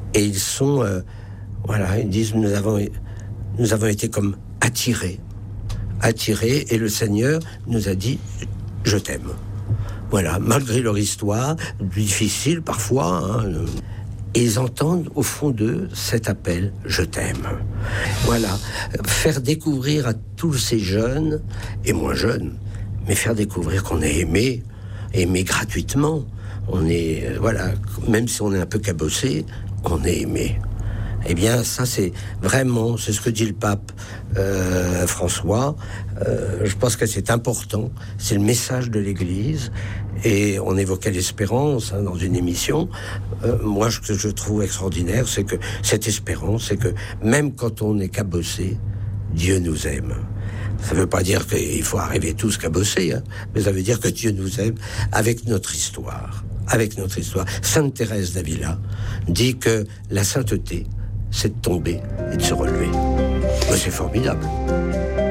Et ils sont, ils disent, nous avons été comme attirés, et le Seigneur nous a dit, je t'aime. Voilà, malgré leur histoire, difficile parfois, et ils entendent au fond d'eux cet appel, je t'aime. Voilà, faire découvrir à tous ces jeunes, et moins jeunes, mais faire découvrir qu'on est aimé gratuitement. On est, même si on est un peu cabossé, on est aimé. Eh bien, ça, c'est ce que dit le pape François. Je pense que c'est important. C'est le message de l'Église. Et on évoquait l'espérance dans une émission. Moi, ce que je trouve extraordinaire, c'est que cette espérance, c'est que même quand on est cabossé, Dieu nous aime. Ça ne veut pas dire qu'il faut arriver tous cabossés, mais ça veut dire que Dieu nous aime avec notre histoire. Sainte Thérèse d'Avila dit que la sainteté, c'est de tomber et de se relever. C'est formidable.